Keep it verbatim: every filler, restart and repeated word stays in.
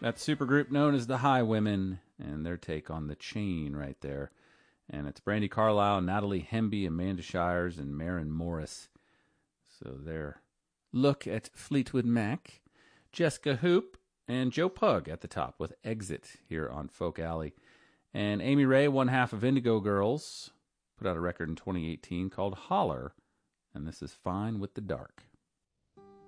That's a supergroup known as the Highwomen, and their take on The Chain right there. And it's Brandi Carlile, Natalie Hemby, Amanda Shires, and Maren Morris. So their look at Fleetwood Mac. Jessica Hoop and Joe Pug at the top with Exit here on Folk Alley. And Amy Ray, one half of Indigo Girls, put out a record in twenty eighteen called Holler, and this is Fine with the Dark.